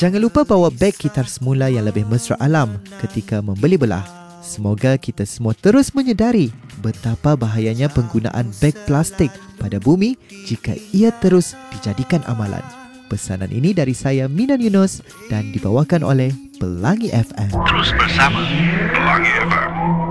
Jangan lupa bawa beg gitar semula yang lebih mesra alam ketika membeli belah. Semoga kita semua terus menyedari betapa bahayanya penggunaan beg plastik pada bumi jika ia terus dijadikan amalan. Pesanan ini dari saya, Minan Yunus, dan dibawakan oleh Pelangi FM. Terus bersama Pelangi FM.